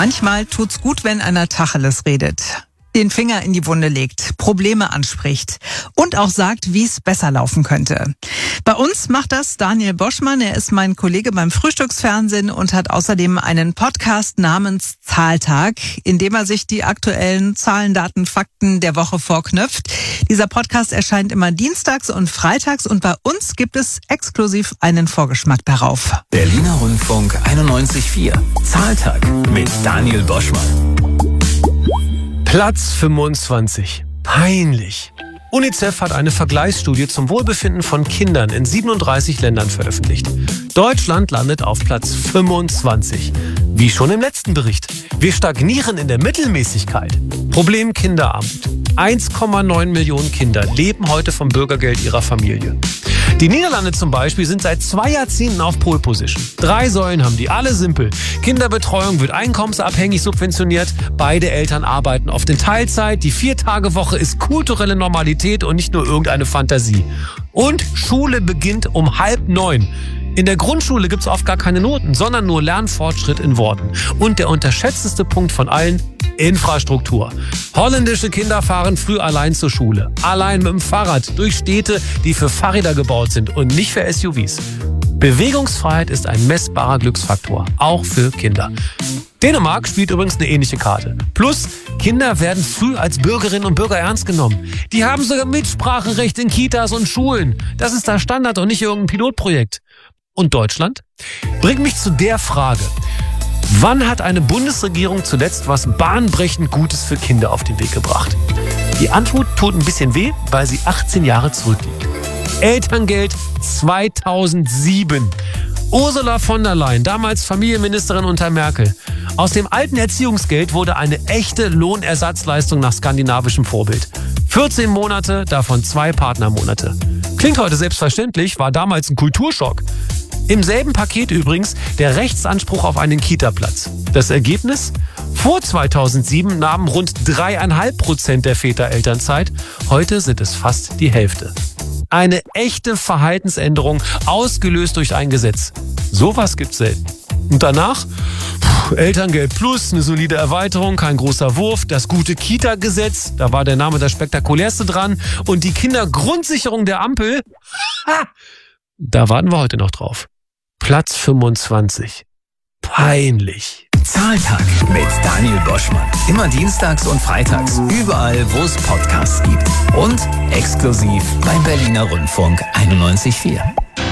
Manchmal tut's gut, wenn einer Tacheles redet, den Finger in die Wunde legt, Probleme anspricht und auch sagt, wie es besser laufen könnte. Bei uns macht das Daniel Boschmann. Er ist mein Kollege beim Frühstücksfernsehen und hat außerdem einen Podcast namens Zahltag, in dem er sich die aktuellen Zahlen, Daten, Fakten der Woche vorknöpft. Dieser Podcast erscheint immer dienstags und freitags und bei uns gibt es exklusiv einen Vorgeschmack darauf. Berliner Rundfunk 91.4. Zahltag mit Daniel Boschmann. Platz 25. Peinlich. UNICEF hat eine Vergleichsstudie zum Wohlbefinden von Kindern in 37 Ländern veröffentlicht. Deutschland landet auf Platz 25. Wie schon im letzten Bericht. Wir stagnieren in der Mittelmäßigkeit. Problem Kinderarmut. 1,9 Millionen Kinder leben heute vom Bürgergeld ihrer Familie. Die Niederlande zum Beispiel sind seit 2 Jahrzehnten auf Pole Position. 3 Säulen haben die, alle simpel. Kinderbetreuung wird einkommensabhängig subventioniert. Beide Eltern arbeiten oft in Teilzeit. Die 4-Tage-Woche ist kulturelle Normalität und nicht nur irgendeine Fantasie. Und Schule beginnt um 8:30. In der Grundschule gibt's oft gar keine Noten, sondern nur Lernfortschritt in Worten. Und der unterschätzteste Punkt von allen: Infrastruktur. Holländische Kinder fahren früh allein zur Schule. Allein mit dem Fahrrad durch Städte, die für Fahrräder gebaut sind und nicht für SUVs. Bewegungsfreiheit ist ein messbarer Glücksfaktor, auch für Kinder. Dänemark spielt übrigens eine ähnliche Karte. Plus, Kinder werden früh als Bürgerinnen und Bürger ernst genommen. Die haben sogar Mitspracherecht in Kitas und Schulen. Das ist der Standard und nicht irgendein Pilotprojekt. Und Deutschland? Bringt mich zu der Frage: Wann hat eine Bundesregierung zuletzt was bahnbrechend Gutes für Kinder auf den Weg gebracht? Die Antwort tut ein bisschen weh, weil sie 18 Jahre zurückliegt. Elterngeld 2007. Ursula von der Leyen, damals Familienministerin unter Merkel. Aus dem alten Erziehungsgeld wurde eine echte Lohnersatzleistung nach skandinavischem Vorbild. 14 Monate, davon 2 Partnermonate. Klingt heute selbstverständlich, war damals ein Kulturschock. Im selben Paket übrigens der Rechtsanspruch auf einen Kita-Platz. Das Ergebnis? Vor 2007 nahmen rund 3,5% der Väter Elternzeit. Heute sind es fast die Hälfte. Eine echte Verhaltensänderung, ausgelöst durch ein Gesetz. Sowas gibt's selten. Und danach? Elterngeld plus, eine solide Erweiterung, kein großer Wurf, das gute Kita-Gesetz, da war der Name das spektakulärste dran, und die Kindergrundsicherung der Ampel, da warten wir heute noch drauf. Platz 25. Peinlich. Zahltag mit Daniel Boschmann. Immer dienstags und freitags, überall, wo es Podcasts gibt. Und exklusiv beim Berliner Rundfunk 91.4.